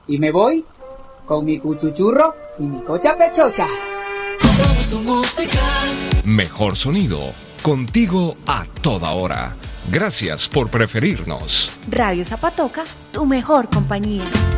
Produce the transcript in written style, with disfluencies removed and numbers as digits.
Y me voy con mi cuchuchurro y mi cocha pechocha. Somos tu música. Mejor sonido, contigo a toda hora. Gracias por preferirnos. Radio Zapatoca, tu mejor compañía.